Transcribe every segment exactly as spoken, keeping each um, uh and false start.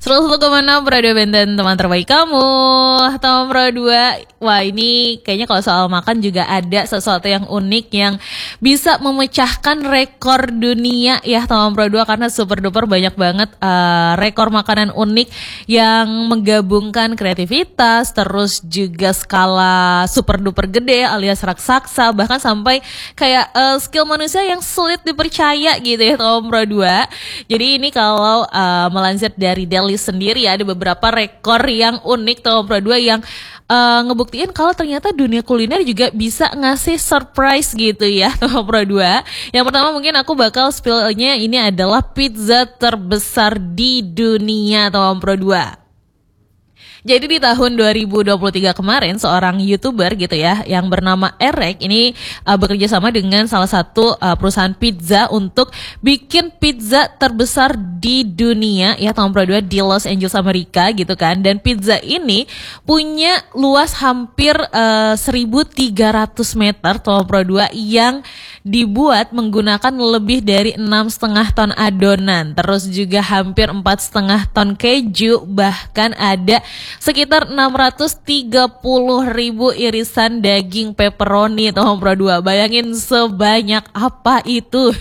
seratus satu koma enam Radio Benten, teman terbaik kamu. Teman Pro dua. Wah, ini kayaknya kalau soal makan juga ada sesuatu yang unik yang bisa memecahkan rekor dunia ya teman Pro dua, karena super duper banyak banget uh, rekor makanan unik yang menggabungkan kreativitas, terus juga skala super duper gede alias raksasa, bahkan sampai kayak uh, skill manusia yang sulit dipercaya gitu ya teman Pro dua. Jadi ini kalau uh, melansir dari Daily sendiri ya, ada beberapa rekor yang unik teman Pro dua yang uh, ngebuktiin kalau ternyata dunia kuliner juga bisa ngasih surprise gitu ya teman Pro dua. Yang pertama mungkin aku bakal spillnya, ini adalah pizza terbesar di dunia teman Pro dua. Jadi di tahun dua ribu dua puluh tiga kemarin, seorang YouTuber gitu ya yang bernama Erek ini uh, bekerja sama dengan salah satu uh, perusahaan pizza untuk bikin pizza terbesar di dunia ya teman Pro dua, di Los Angeles Amerika gitu kan. Dan pizza ini punya luas hampir uh, seribu tiga ratus meter teman Pro dua, yang dibuat menggunakan lebih dari enam koma lima ton adonan, terus juga hampir empat koma lima ton keju, bahkan ada sekitar enam ratus tiga puluh ribu irisan daging pepperoni teman Pro dua. Bayangin sebanyak apa itu.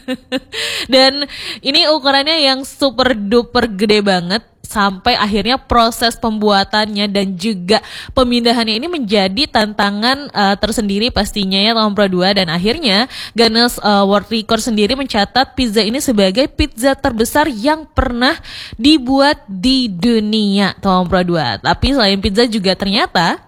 Dan ini ukurannya yang super duper gede banget, sampai akhirnya proses pembuatannya dan juga pemindahannya ini menjadi tantangan uh, tersendiri pastinya ya teman Pro dua. Dan akhirnya Guinness uh, World Record sendiri mencatat pizza ini sebagai pizza terbesar yang pernah dibuat di dunia teman Pro dua. Tapi selain pizza juga ternyata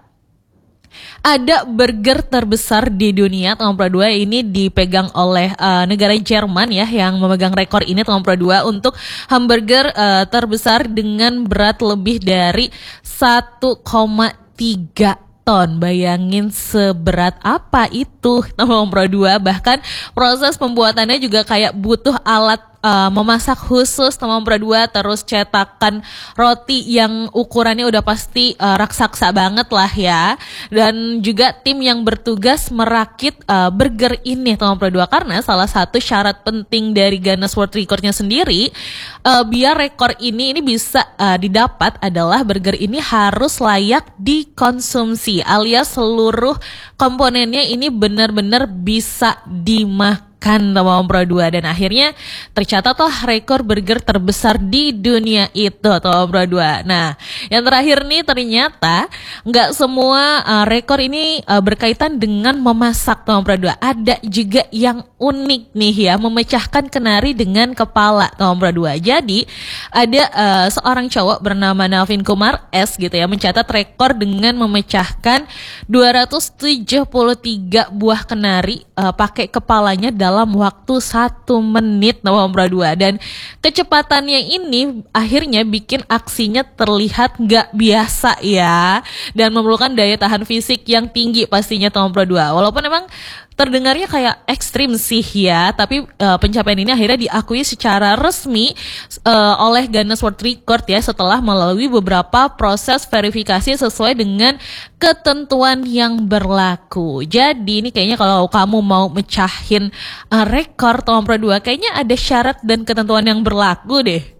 ada burger terbesar di dunia teman Pro dua. Ini dipegang oleh uh, negara Jerman ya, yang memegang rekor ini teman Pro dua untuk hamburger uh, terbesar dengan berat lebih dari satu koma tiga ton. Bayangin seberat apa itu teman Pro dua. Bahkan proses pembuatannya juga kayak butuh alat Uh, memasak khusus teman Pro dua, terus cetakan roti yang ukurannya udah pasti uh, raksasa banget lah ya, dan juga tim yang bertugas merakit uh, burger ini teman Pro dua, karena salah satu syarat penting dari Guinness World Record-nya sendiri uh, biar rekor ini ini bisa uh, didapat adalah burger ini harus layak dikonsumsi, alias seluruh komponennya ini benar-benar bisa dimakan kan teman Pro dua. Dan akhirnya tercatatlah rekor burger terbesar di dunia itu teman Pro dua. Nah, yang terakhir nih, ternyata nggak semua uh, rekor ini uh, berkaitan dengan memasak teman Pro dua. Ada juga yang unik nih ya, memecahkan kenari dengan kepala teman Pro dua. Jadi ada uh, seorang cowok bernama Navin Kumar S gitu ya, mencatat rekor dengan memecahkan dua ratus tujuh puluh tiga buah kenari uh, pakai kepalanya dalam waktu satu menit teman Pro dua. Dan kecepatannya ini akhirnya bikin aksinya terlihat nggak biasa ya, dan memerlukan daya tahan fisik yang tinggi pastinya teman Pro dua. Walaupun emang terdengarnya kayak ekstrim sih ya, tapi uh, pencapaian ini akhirnya diakui secara resmi uh, oleh Guinness World Record ya, setelah melalui beberapa proses verifikasi sesuai dengan ketentuan yang berlaku. Jadi ini kayaknya kalau kamu mau mecahin uh, rekor teman Pro dua, kayaknya ada syarat dan ketentuan yang berlaku deh.